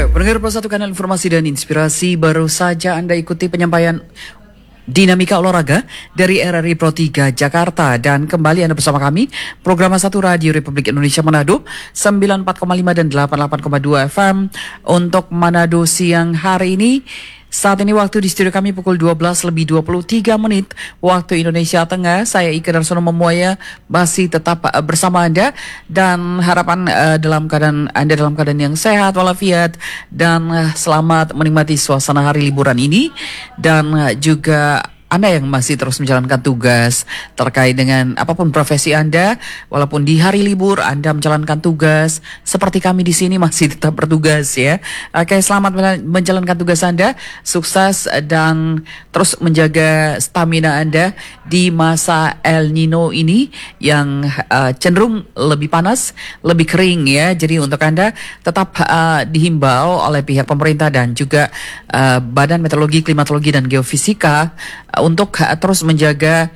Pendengar Plus Satu Kanal Informasi dan Inspirasi, baru saja Anda ikuti penyampaian Dinamika Olahraga dari RRI Pro 3 Jakarta, dan kembali Anda bersama kami program 1 Radio Republik Indonesia Manado 94,5 dan 88,2 FM untuk Manado siang hari ini. Saat ini waktu di studio kami pukul 12:23 waktu Indonesia Tengah. Saya Ika Darsono Memuaya masih tetap bersama Anda, dan harapan Anda dalam keadaan yang sehat walafiat dan selamat menikmati suasana hari liburan ini, dan juga Anda yang masih terus menjalankan tugas terkait dengan apapun profesi Anda, walaupun di hari libur Anda menjalankan tugas, seperti kami di sini masih tetap bertugas ya. Oke, selamat menjalankan tugas Anda, sukses dan terus menjaga stamina Anda di masa El Nino ini yang cenderung lebih panas, lebih kering ya. Jadi untuk Anda tetap dihimbau oleh pihak pemerintah dan juga Badan Meteorologi, Klimatologi dan Geofisika untuk terus menjaga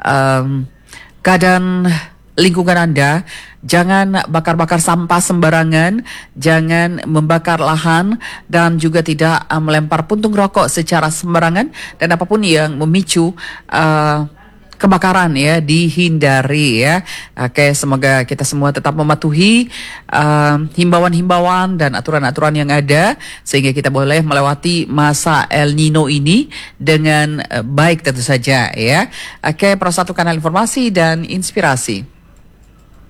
keadaan lingkungan Anda. Jangan bakar-bakar sampah sembarangan, jangan membakar lahan, dan juga tidak melempar puntung rokok secara sembarangan, dan apapun yang memicu kebakaran ya dihindari ya. Oke, semoga kita semua tetap mematuhi himbauan-himbauan dan aturan-aturan yang ada sehingga kita boleh melewati masa El Nino ini dengan baik tentu saja ya. Oke, Pro 1 Kanal Informasi dan Inspirasi.